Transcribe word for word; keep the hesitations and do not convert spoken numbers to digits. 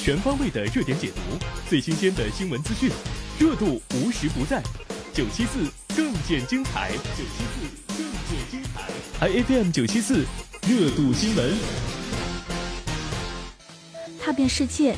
全方位的热点解读，最新鲜的新闻资讯，热度无时不在。九七四更见精彩，九七四更见精彩 ，I F M 九七四热度新闻。 踏遍世界，